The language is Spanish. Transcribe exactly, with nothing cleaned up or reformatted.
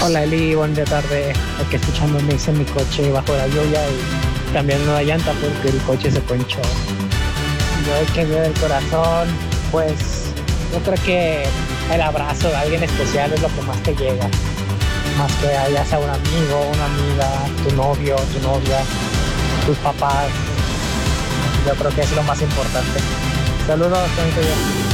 Hola Eli, buena tarde. Aquí escuchando mix en mi coche bajo la lluvia y cambiando la llanta porque el coche se ponchó. Yo que veo del corazón, pues yo creo que el abrazo de alguien especial es lo que más te llega. Más que ya sea un amigo, una amiga, tu novio, tu novia, tus papás. Yo creo que es lo más importante. Saludos, bonito día.